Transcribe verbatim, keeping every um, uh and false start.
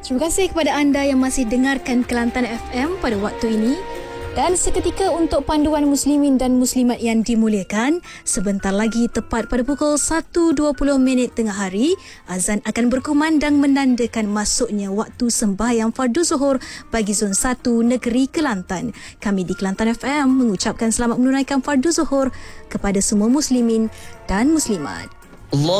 Terima kasih kepada anda yang masih dengarkan Kelantan F M pada waktu ini. Dan seketika untuk panduan muslimin dan muslimat yang dimuliakan, sebentar lagi tepat pada pukul satu dua puluh minit tengah hari, azan akan berkumandang menandakan masuknya waktu sembahyang fardu zuhur bagi Zon satu Negeri Kelantan. Kami di Kelantan F M mengucapkan selamat menunaikan fardu zuhur kepada semua muslimin dan muslimat. Allah